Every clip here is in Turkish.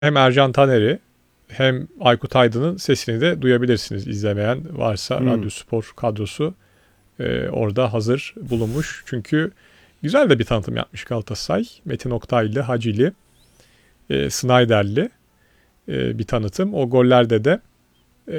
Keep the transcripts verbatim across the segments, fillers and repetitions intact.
Hem Ercan Taner'i hem Aykut Aydın'ın sesini de duyabilirsiniz. İzlemeyen varsa Hmm. Radyospor kadrosu e, orada hazır bulunmuş. Çünkü güzel de bir tanıtım yapmış Galatasaray. Metin Oktaylı, Hacili, e, Snyder'li e, bir tanıtım. O gollerde de e,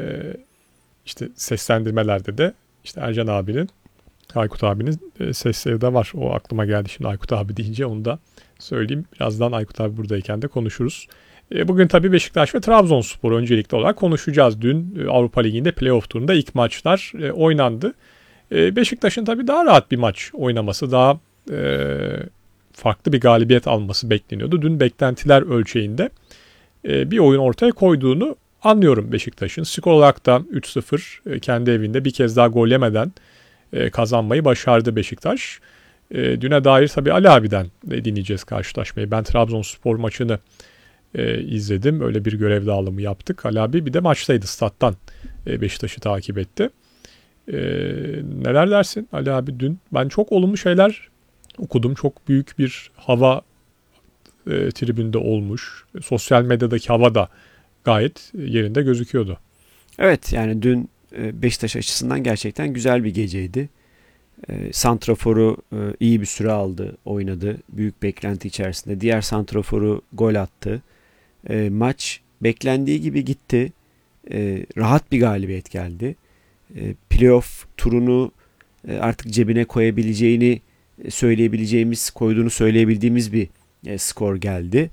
işte seslendirmelerde de işte Ercan abinin, Aykut abinin e, sesleri de var. O aklıma geldi şimdi Aykut abi deyince, onu da söyleyeyim. Birazdan Aykut abi buradayken de konuşuruz. E, bugün tabii Beşiktaş ve Trabzonspor öncelikli olarak konuşacağız. Dün e, Avrupa Ligi'nde playoff turunda ilk maçlar e, oynandı. E, Beşiktaş'ın tabii daha rahat bir maç oynaması, daha e, farklı bir galibiyet alması bekleniyordu. Dün beklentiler ölçeğinde e, bir oyun ortaya koyduğunu anlıyorum Beşiktaş'ın. Skor olarak da üç sıfır e, kendi evinde bir kez daha gol yemeden e, kazanmayı başardı Beşiktaş. E, düne dair tabii Ali abiden de dinleyeceğiz karşılaşmayı. Ben Trabzonspor maçını e, izledim. Öyle bir görev dağılımı yaptık. Ali abi bir de maçtaydı, stat'tan e, Beşiktaş'ı takip etti. E, Neler dersin Ali abi dün? Ben çok olumlu şeyler okudum. Çok büyük bir hava e, tribünde olmuş. Sosyal medyadaki hava da gayet yerinde gözüküyordu. Evet, yani dün e, Beşiktaş açısından gerçekten güzel bir geceydi. E, Santrafor'u e, iyi bir süre aldı, oynadı. Büyük beklenti içerisinde. Diğer Santrafor'u gol attı. E, maç beklendiği gibi gitti. E, rahat bir galibiyet geldi. E, playoff turunu e, artık cebine koyabileceğini e, söyleyebileceğimiz, koyduğunu söyleyebildiğimiz bir e, skor geldi.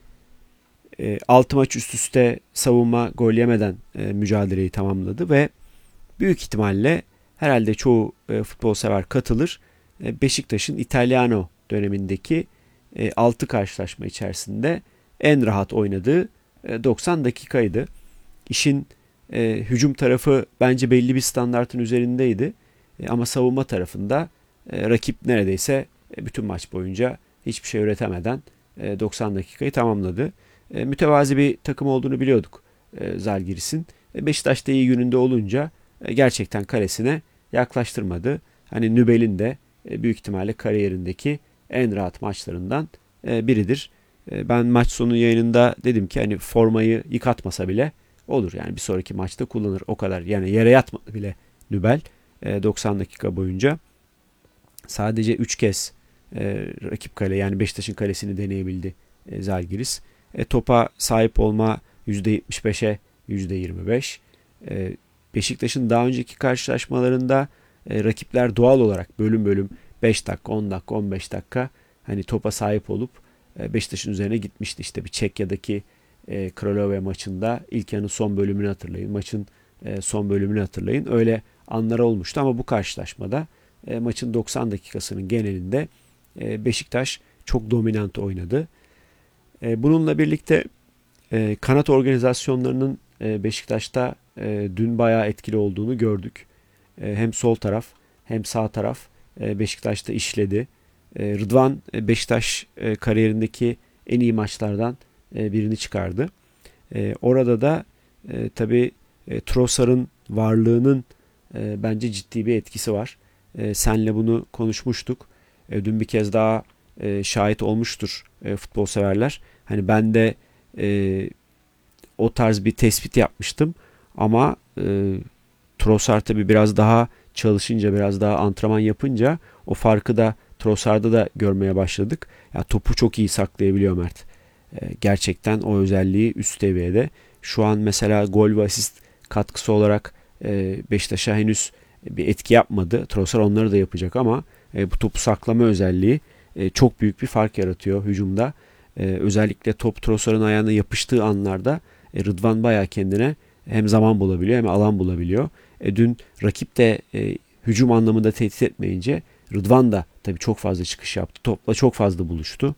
E, altı maç üst üste savunma gol yemeden e, mücadeleyi tamamladı ve büyük ihtimalle herhalde çoğu e, futbol sever katılır. E, Beşiktaş'ın Italiano dönemindeki e, altı karşılaşma içerisinde en rahat oynadığı e, doksan dakikaydı. İşin e, hücum tarafı bence belli bir standartın üzerindeydi. E, ama savunma tarafında e, rakip neredeyse e, bütün maç boyunca hiçbir şey üretemeden e, doksan dakikayı tamamladı. E, mütevazi bir takım olduğunu biliyorduk e, Zalgiris'in. E, Beşiktaş da iyi gününde olunca e, gerçekten kalesine yaklaştırmadı. Hani Nübel'in de e, büyük ihtimalle kariyerindeki en rahat maçlarından e, biridir. E, ben maç sonu yayınında dedim ki hani formayı yıkatmasa bile olur. Yani bir sonraki maçta kullanır, o kadar. Yani yere yatmadı bile Nübel e, doksan dakika boyunca. Sadece üç kez e, rakip kale, yani Beşiktaş'ın kalesini deneyebildi e, Zalgiris. E, topa sahip olma yüzde yetmiş beşe yüzde yirmi beş. E, Beşiktaş'ın daha önceki karşılaşmalarında e, rakipler doğal olarak bölüm bölüm beş dakika, on dakika, on beş dakika hani topa sahip olup e, Beşiktaş'ın üzerine gitmişti. İşte bir Çekya'daki e, Kralove maçında ilk yarının son bölümünü hatırlayın. Maçın e, son bölümünü hatırlayın. Öyle anlar olmuştu ama bu karşılaşmada e, maçın doksan dakikasının genelinde e, Beşiktaş çok dominant oynadı. E, bununla birlikte e, kanat organizasyonlarının e, Beşiktaş'ta e, dün bayağı etkili olduğunu gördük. E, hem sol taraf hem sağ taraf e, Beşiktaş'ta işledi. E, Rıdvan e, Beşiktaş e, kariyerindeki en iyi maçlardan e, birini çıkardı. E, orada da e, tabii e, Trossard'ın varlığının e, bence ciddi bir etkisi var. E, senle bunu konuşmuştuk. E, dün bir kez daha e, şahit olmuştur e, futbol severler. Hani ben de e, o tarz bir tespit yapmıştım. Ama e, Trossard tabii biraz daha çalışınca, biraz daha antrenman yapınca o farkı da Trossard'da da görmeye başladık. Ya topu çok iyi saklayabiliyor Mert. E, gerçekten o özelliği üst seviyede. Şu an mesela gol ve asist katkısı olarak e, Beşiktaş'a henüz bir etki yapmadı. Trossard onları da yapacak ama e, bu topu saklama özelliği e, çok büyük bir fark yaratıyor hücumda. E, özellikle top Trossard'ın ayağına yapıştığı anlarda e, Rıdvan bayağı kendine hem zaman bulabiliyor hem alan bulabiliyor. E, dün rakip de e, hücum anlamında tehdit etmeyince Rıdvan da tabii çok fazla çıkış yaptı. Topla çok fazla buluştu.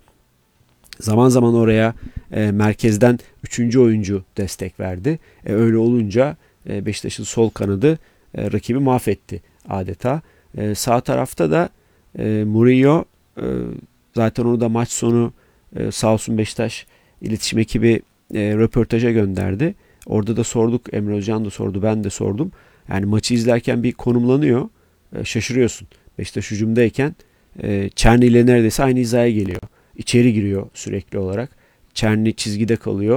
Zaman zaman oraya e, merkezden üçüncü oyuncu destek verdi. E, öyle olunca e, Beşiktaş'ın sol kanadı e, rakibi mahvetti adeta. E, sağ tarafta da e, Murillo e, zaten onu da maç sonu e, sağ olsun Beşiktaş iletişim ekibi e, röportaja gönderdi. Orada da sorduk. Emre Özcan da sordu. Ben de sordum. Yani maçı izlerken bir konumlanıyor. E, şaşırıyorsun. Beşiktaş hücumdayken e, Çerni ile neredeyse aynı hizaya geliyor. İçeri giriyor sürekli olarak. Çerni çizgide kalıyor.